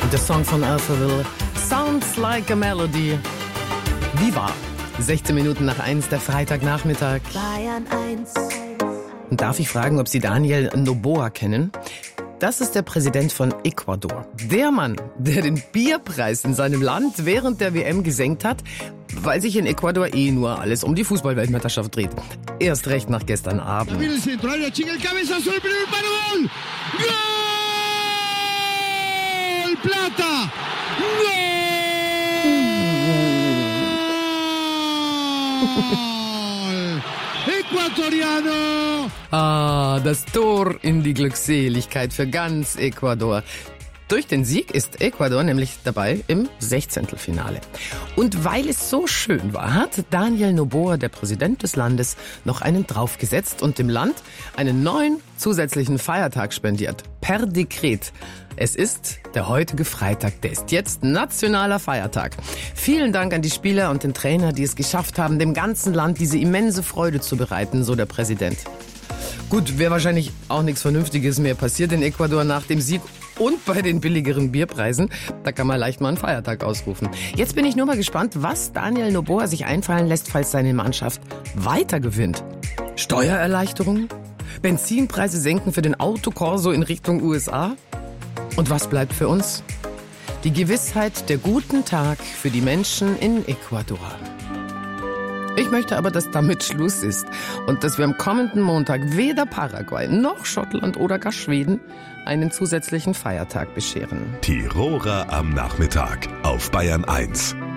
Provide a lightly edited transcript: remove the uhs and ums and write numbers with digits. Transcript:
Der Song von Alphaville, Sounds Like a Melody. Viva! 16 Minuten nach 1, der Freitagnachmittag. Bayern 1. Und darf ich fragen, ob Sie Daniel Noboa kennen? Das ist der Präsident von Ecuador. Der Mann, der den Bierpreis in seinem Land während der WM gesenkt hat, weil sich in Ecuador nur alles um die Fußballweltmeisterschaft dreht. Erst recht nach gestern Abend. Plata! Gol! Ecuadoriano! Das Tor in die Glückseligkeit für ganz Ecuador. Durch den Sieg ist Ecuador nämlich dabei im 16. Und weil es so schön war, hat Daniel Noboa, der Präsident des Landes, noch einen draufgesetzt und dem Land einen neuen zusätzlichen Feiertag spendiert. Per Dekret. Es ist der heutige Freitag, der ist jetzt nationaler Feiertag. Vielen Dank an die Spieler und den Trainer, die es geschafft haben, dem ganzen Land diese immense Freude zu bereiten, so der Präsident. Gut, wäre wahrscheinlich auch nichts Vernünftiges mehr passiert in Ecuador nach dem Sieg und bei den billigeren Bierpreisen. Da kann man leicht mal einen Feiertag ausrufen. Jetzt bin ich nur mal gespannt, was Daniel Noboa sich einfallen lässt, falls seine Mannschaft weiter gewinnt. Steuererleichterungen? Benzinpreise senken für den Autokorso in Richtung USA? Und was bleibt für uns? Die Gewissheit der guten Tag für die Menschen in Ecuador. Ich möchte aber, dass damit Schluss ist und dass wir am kommenden Montag weder Paraguay noch Schottland oder gar Schweden einen zusätzlichen Feiertag bescheren. Tiroler am Nachmittag auf Bayern 1.